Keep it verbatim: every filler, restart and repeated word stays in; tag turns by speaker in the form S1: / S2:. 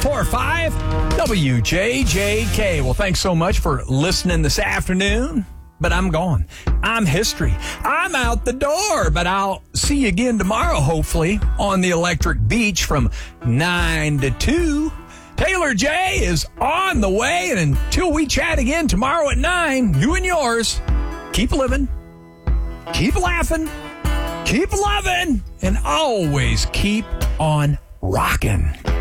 S1: four five W J J K. Well, thanks so much for listening this afternoon. But I'm gone. I'm history. I'm out the door, but I'll see you again tomorrow, hopefully, on the Electric Beach from nine to two. Taylor J is on the way, and until we chat again tomorrow at nine, you and yours, keep living, keep laughing, keep loving, and always keep on rocking.